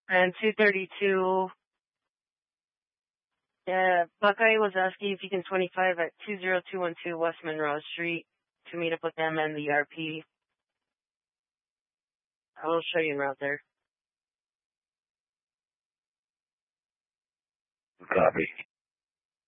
And 232, Buckeye was asking if you can 25 at 20212 West Monroe Street to meet up with them and the RP. I will show you en route there. Copy.